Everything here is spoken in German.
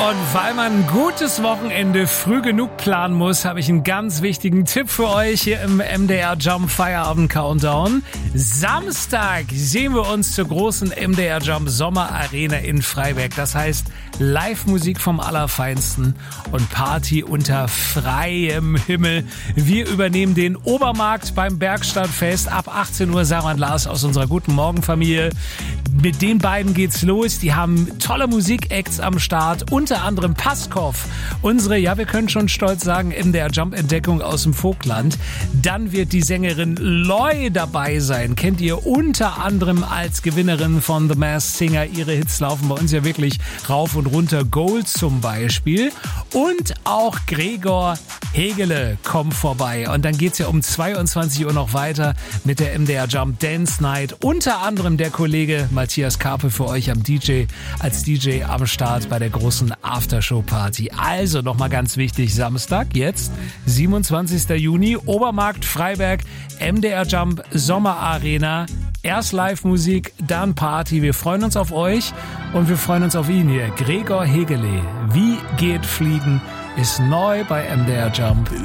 Und weil man ein gutes Wochenende früh genug planen muss, habe ich einen ganz wichtigen Tipp für euch hier im MDR Jump Feierabend Countdown. Samstag sehen wir uns zur großen MDR Jump Sommer Arena in Freiberg. Das heißt Live-Musik vom Allerfeinsten und Party unter freiem Himmel. Wir übernehmen den Obermarkt beim Bergstadtfest. Ab 18 Uhr Sarah und Lars aus unserer Guten Morgen-Familie. Mit den beiden geht's los. Die haben tolle Musikacts am Start. Unter anderem Paskov. Unsere, ja, wir können schon stolz sagen, MDR Jump-Entdeckung aus dem Vogtland. Dann wird die Sängerin Loy dabei sein. Kennt ihr unter anderem als Gewinnerin von The Masked Singer. Ihre Hits laufen bei uns ja wirklich rauf und runter. Gold zum Beispiel. Und auch Gregor Hegele kommt vorbei. Und dann geht's ja um 22 Uhr noch weiter mit der MDR Jump Dance Night. Unter anderem der Kollege Matthias Karpe für euch als DJ am Start bei der großen Aftershow-Party. Also nochmal ganz wichtig, Samstag, jetzt 27. Juni, Obermarkt Freiberg, MDR Jump Sommerarena. Erst Live-Musik, dann Party. Wir freuen uns auf euch und wir freuen uns auf ihn hier. Gregor Hegele. Wie geht Fliegen? Ist neu bei MDR Jump.